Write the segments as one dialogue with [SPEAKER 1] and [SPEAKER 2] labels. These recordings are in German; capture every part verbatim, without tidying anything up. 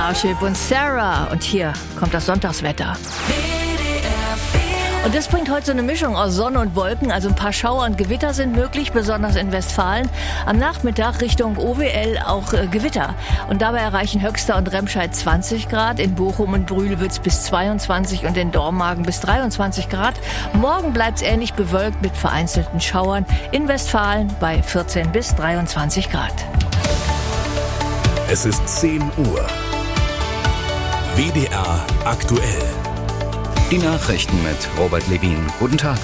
[SPEAKER 1] Starship und Sarah. Und hier kommt das Sonntagswetter. Und das bringt heute so eine Mischung aus Sonne und Wolken. Also ein paar Schauer und Gewitter sind möglich, besonders in Westfalen. Am Nachmittag Richtung O W L auch äh, Gewitter. Und dabei erreichen Höxter und Remscheid zwanzig Grad. In Bochum und Brühl wird's bis zweiundzwanzig und in Dormagen bis dreiundzwanzig Grad. Morgen bleibt's ähnlich bewölkt mit vereinzelten Schauern. In Westfalen bei vierzehn bis dreiundzwanzig Grad.
[SPEAKER 2] Es ist zehn Uhr. W D R aktuell.
[SPEAKER 3] Die Nachrichten mit Robert Levin. Guten Tag.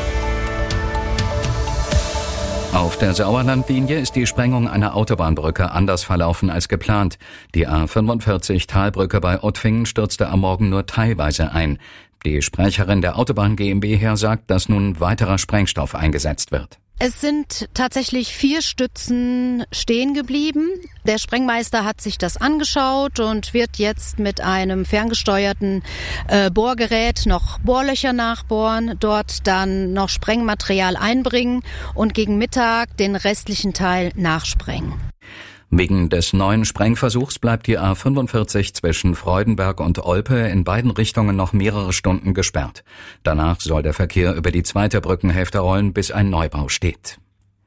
[SPEAKER 3] Auf der Sauerlandlinie ist die Sprengung einer Autobahnbrücke anders verlaufen als geplant. Die A fünfundvierzig Talbrücke bei Ottfingen stürzte am Morgen nur teilweise ein. Die Sprecherin der Autobahn GmbH sagt, dass nun weiterer Sprengstoff eingesetzt wird.
[SPEAKER 4] Es sind tatsächlich vier Stützen stehen geblieben. Der Sprengmeister hat sich das angeschaut und wird jetzt mit einem ferngesteuerten äh, Bohrgerät noch Bohrlöcher nachbohren, dort dann noch Sprengmaterial einbringen und gegen Mittag den restlichen Teil nachsprengen.
[SPEAKER 3] Wegen des neuen Sprengversuchs bleibt die A fünfundvierzig zwischen Freudenberg und Olpe in beiden Richtungen noch mehrere Stunden gesperrt. Danach soll der Verkehr über die zweite Brückenhälfte rollen, bis ein Neubau steht.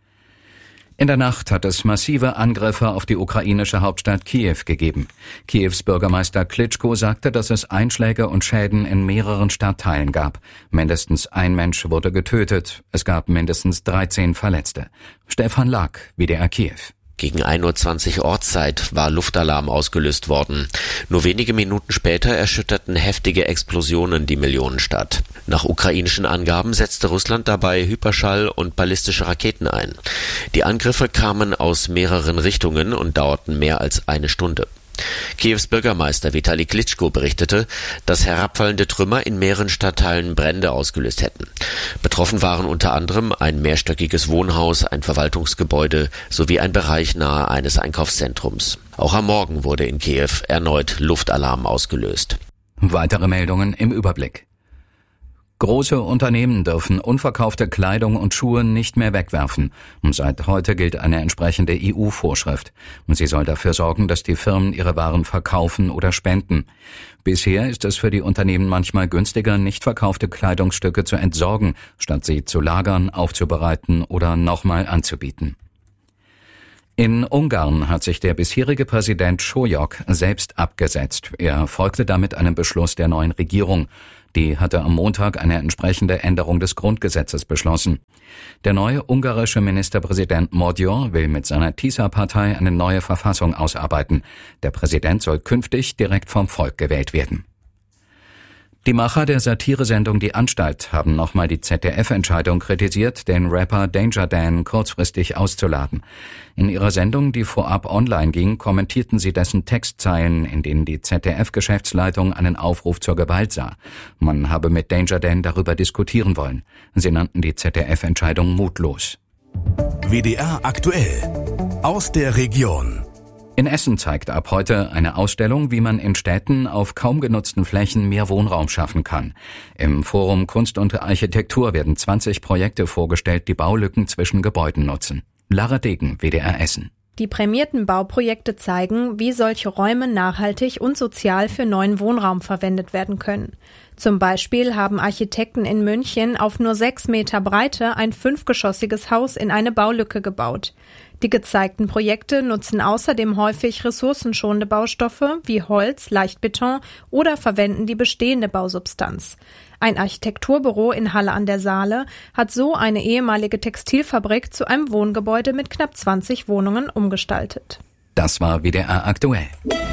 [SPEAKER 3] In der Nacht hat es massive Angriffe auf die ukrainische Hauptstadt Kiew gegeben. Kiews Bürgermeister Klitschko sagte, dass es Einschläge und Schäden in mehreren Stadtteilen gab. Mindestens ein Mensch wurde getötet. Es gab mindestens dreizehn Verletzte. Stefan Lack, W D R Kiew.
[SPEAKER 5] Gegen ein Uhr zwanzig Ortszeit war Luftalarm ausgelöst worden. Nur wenige Minuten später erschütterten heftige Explosionen die Millionenstadt. Nach ukrainischen Angaben setzte Russland dabei Hyperschall- und ballistische Raketen ein. Die Angriffe kamen aus mehreren Richtungen und dauerten mehr als eine Stunde. Kiews Bürgermeister Vitali Klitschko berichtete, dass herabfallende Trümmer in mehreren Stadtteilen Brände ausgelöst hätten. Betroffen waren unter anderem ein mehrstöckiges Wohnhaus, ein Verwaltungsgebäude sowie ein Bereich nahe eines Einkaufszentrums. Auch am Morgen wurde in Kiew erneut Luftalarm ausgelöst.
[SPEAKER 3] Weitere Meldungen im Überblick. Große Unternehmen dürfen unverkaufte Kleidung und Schuhe nicht mehr wegwerfen. Seit heute gilt eine entsprechende E U-Vorschrift. Sie soll dafür sorgen, dass die Firmen ihre Waren verkaufen oder spenden. Bisher ist es für die Unternehmen manchmal günstiger, nicht verkaufte Kleidungsstücke zu entsorgen, statt sie zu lagern, aufzubereiten oder nochmal anzubieten. In Ungarn hat sich der bisherige Präsident Sólyom selbst abgesetzt. Er folgte damit einem Beschluss der neuen Regierung. Die hatte am Montag eine entsprechende Änderung des Grundgesetzes beschlossen. Der neue ungarische Ministerpräsident Magyar will mit seiner TISA-Partei eine neue Verfassung ausarbeiten. Der Präsident soll künftig direkt vom Volk gewählt werden. Die Macher der Satiresendung Die Anstalt haben nochmal die Z D F-Entscheidung kritisiert, den Rapper Danger Dan kurzfristig auszuladen. In ihrer Sendung, die vorab online ging, kommentierten sie dessen Textzeilen, in denen die Z D F-Geschäftsleitung einen Aufruf zur Gewalt sah. Man habe mit Danger Dan darüber diskutieren wollen. Sie nannten die Z D F-Entscheidung mutlos.
[SPEAKER 2] W D R aktuell. Aus der Region.
[SPEAKER 3] In Essen zeigt ab heute eine Ausstellung, wie man in Städten auf kaum genutzten Flächen mehr Wohnraum schaffen kann. Im Forum Kunst und Architektur werden zwanzig Projekte vorgestellt, die Baulücken zwischen Gebäuden nutzen. Lara Degen, W D R Essen.
[SPEAKER 6] Die prämierten Bauprojekte zeigen, wie solche Räume nachhaltig und sozial für neuen Wohnraum verwendet werden können. Zum Beispiel haben Architekten in München auf nur sechs Meter Breite ein fünfgeschossiges Haus in eine Baulücke gebaut. Die gezeigten Projekte nutzen außerdem häufig ressourcenschonende Baustoffe wie Holz, Leichtbeton oder verwenden die bestehende Bausubstanz. Ein Architekturbüro in Halle an der Saale hat so eine ehemalige Textilfabrik zu einem Wohngebäude mit knapp zwanzig Wohnungen umgestaltet.
[SPEAKER 3] Das war W D R aktuell.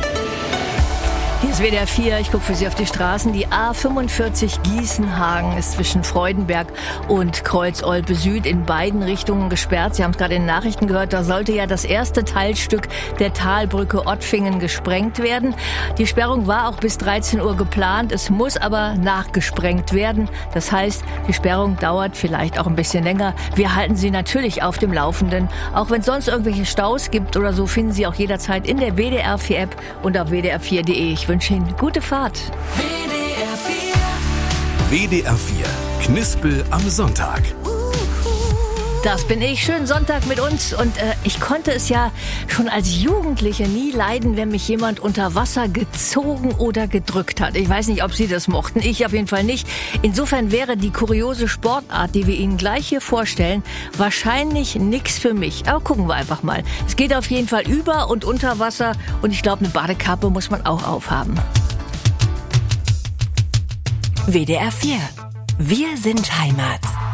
[SPEAKER 1] Hier ist W D R vier, ich gucke für Sie auf die Straßen. Die A fünfundvierzig Gießenhagen ist zwischen Freudenberg und Kreuz-Olpe Süd in beiden Richtungen gesperrt. Sie haben es gerade in den Nachrichten gehört, da sollte ja das erste Teilstück der Talbrücke Ottfingen gesprengt werden. Die Sperrung war auch bis dreizehn Uhr geplant, es muss aber nachgesprengt werden. Das heißt, die Sperrung dauert vielleicht auch ein bisschen länger. Wir halten Sie natürlich auf dem Laufenden. Auch wenn es sonst irgendwelche Staus gibt oder so, finden Sie auch jederzeit in der W D R vier App und auf w d r vier punkt de. Ich wünsche Ihnen gute Fahrt.
[SPEAKER 2] W D R vier. W D R vier. Knispel am Sonntag.
[SPEAKER 1] Das bin ich. Schönen Sonntag mit uns. Und äh, ich konnte es ja schon als Jugendliche nie leiden, wenn mich jemand unter Wasser gezogen oder gedrückt hat. Ich weiß nicht, ob Sie das mochten. Ich auf jeden Fall nicht. Insofern wäre die kuriose Sportart, die wir Ihnen gleich hier vorstellen, wahrscheinlich nichts für mich. Aber gucken wir einfach mal. Es geht auf jeden Fall über und unter Wasser. Und ich glaube, eine Badekappe muss man auch aufhaben.
[SPEAKER 7] W D R vier. Wir sind Heimat.